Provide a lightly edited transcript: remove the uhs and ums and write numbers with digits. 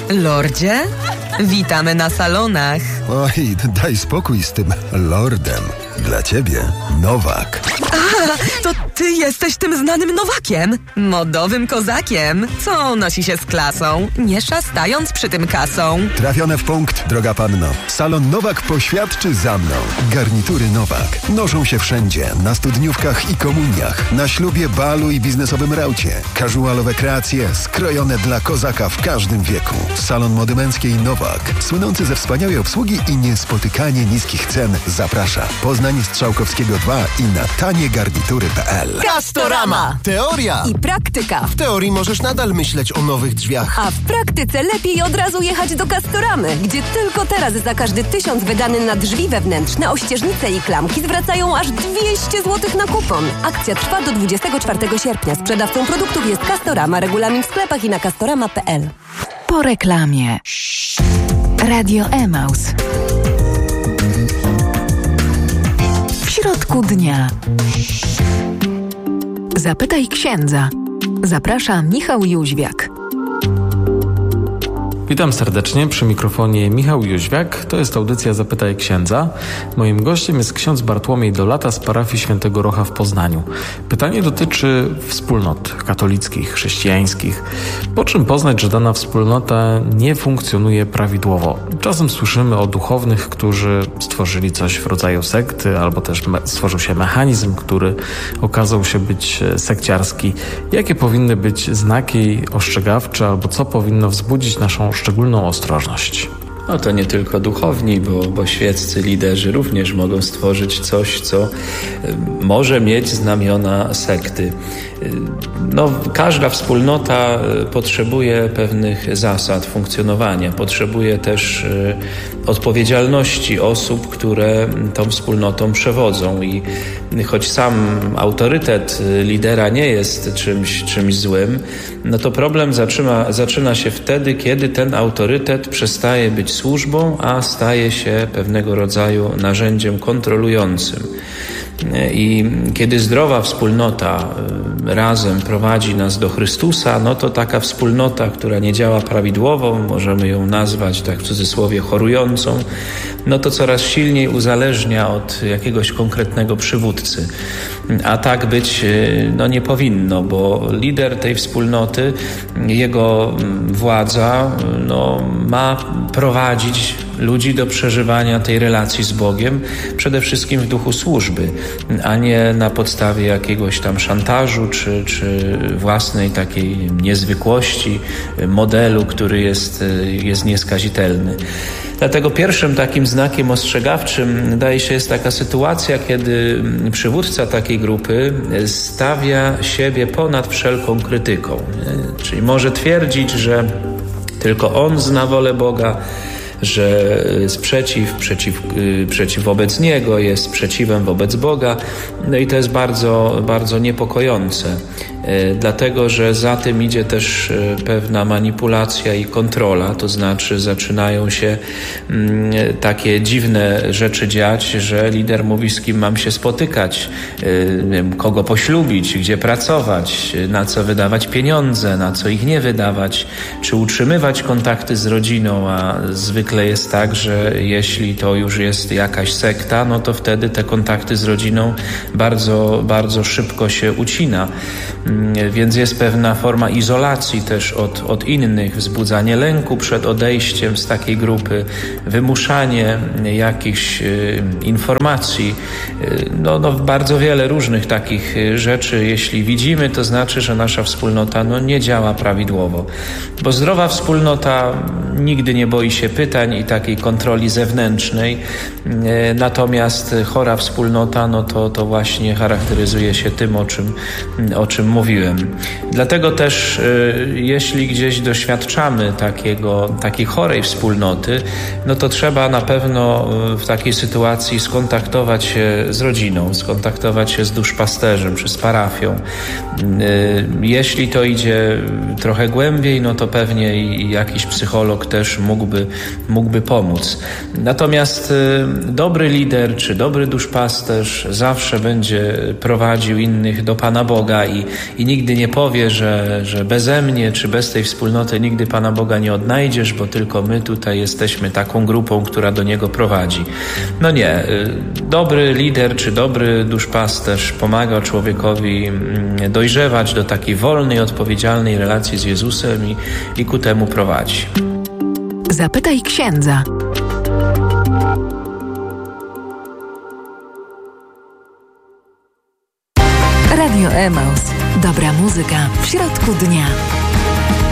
Lordzie? Witamy na salonach. Oj, daj spokój z tym lordem. Dla ciebie Nowak. To ty jesteś tym znanym Nowakiem, modowym kozakiem, co nosi się z klasą, nie szastając przy tym kasą. Trafione w punkt, droga panno. Salon Nowak poświadczy za mną. Garnitury Nowak noszą się wszędzie, na studniówkach i komuniach, na ślubie, balu i biznesowym raucie. Casualowe kreacje skrojone dla kozaka w każdym wieku. Salon mody męskiej Nowak, słynący ze wspaniałej obsługi i niespotykanie niskich cen, zaprasza. Poznań Strzałkowskiego 2 i na taniegarnitury.pl. Castorama. Teoria I praktyka. W teorii możesz nadal myśleć o nowych drzwiach. A w praktyce lepiej od razu jechać do Castoramy, gdzie tylko teraz za każdy 1000 wydany na drzwi wewnętrzne, ościeżnice i klamki zwracają aż 200 zł na kupon. Akcja trwa do 24 sierpnia. Sprzedawcą produktów jest Castorama. Regulamin w sklepach i na castorama.pl. Po reklamie. Radio Emaus. W środku dnia. Zapytaj księdza. Zaprasza Michał Jóźwiak. Witam serdecznie, przy mikrofonie Michał Jóźwiak. To jest audycja Zapytaj Księdza. Moim gościem jest ksiądz Bartłomiej Dolata z parafii Świętego Rocha w Poznaniu. Pytanie dotyczy wspólnot katolickich, chrześcijańskich. Po czym poznać, że dana wspólnota nie funkcjonuje prawidłowo? Czasem słyszymy o duchownych, którzy stworzyli coś w rodzaju sekty, albo też stworzył się mechanizm, który okazał się być sekciarski. Jakie powinny być znaki ostrzegawcze, albo co powinno wzbudzić naszą szczególną ostrożność? No to nie tylko duchowni, bo świeccy liderzy również mogą stworzyć coś, co może mieć znamiona sekty. No, każda wspólnota potrzebuje pewnych zasad funkcjonowania, potrzebuje też odpowiedzialności osób, które tą wspólnotą przewodzą i choć sam autorytet lidera nie jest czymś złym, no to problem zaczyna się wtedy, kiedy ten autorytet przestaje być służbą, a staje się pewnego rodzaju narzędziem kontrolującym. I kiedy zdrowa wspólnota razem prowadzi nas do Chrystusa, no to taka wspólnota, która nie działa prawidłowo, możemy ją nazwać tak w cudzysłowie chorującą, no to coraz silniej uzależnia od jakiegoś konkretnego przywódcy. A tak być nie powinno, bo lider tej wspólnoty, jego władza ma prowadzić ludzi do przeżywania tej relacji z Bogiem, przede wszystkim w duchu służby, a nie na podstawie jakiegoś tam szantażu czy własnej takiej niezwykłości, modelu, który jest nieskazitelny. Dlatego pierwszym takim znakiem ostrzegawczym wydaje się jest taka sytuacja, kiedy przywódca takiej grupy stawia siebie ponad wszelką krytyką. Czyli może twierdzić, że tylko on zna wolę Boga, że sprzeciw wobec Niego jest sprzeciwem wobec Boga. No i to jest bardzo, bardzo niepokojące, dlatego że za tym idzie też pewna manipulacja i kontrola, to znaczy zaczynają się takie dziwne rzeczy dziać, że lider mówi, z kim mam się spotykać, kogo poślubić, gdzie pracować, na co wydawać pieniądze, na co ich nie wydawać, czy utrzymywać kontakty z rodziną, a zwykle jest tak, że jeśli to już jest jakaś sekta, no to wtedy te kontakty z rodziną bardzo, bardzo szybko się ucina. Więc jest pewna forma izolacji też od innych, wzbudzanie lęku przed odejściem z takiej grupy, wymuszanie jakichś informacji. Bardzo wiele różnych takich rzeczy, jeśli widzimy, to znaczy, że nasza wspólnota nie działa prawidłowo. Bo zdrowa wspólnota nigdy nie boi się pytań i takiej kontroli zewnętrznej, natomiast chora wspólnota, to właśnie charakteryzuje się tym, o czym mówiłem. Dlatego też jeśli gdzieś doświadczamy takiej chorej wspólnoty, no to trzeba na pewno w takiej sytuacji skontaktować się z rodziną, skontaktować się z duszpasterzem czy z parafią. Jeśli to idzie trochę głębiej, no to pewnie i jakiś psycholog też mógłby pomóc. Natomiast dobry lider czy dobry duszpasterz zawsze będzie prowadził innych do Pana Boga i nigdy nie powie, że beze mnie czy bez tej wspólnoty nigdy Pana Boga nie odnajdziesz, bo tylko my tutaj jesteśmy taką grupą, która do Niego prowadzi. No nie. Dobry lider czy dobry duszpasterz pomaga człowiekowi dojrzewać do takiej wolnej, odpowiedzialnej relacji z Jezusem i ku temu prowadzi. Zapytaj księdza. Radio Emaus. Dobra muzyka w środku dnia.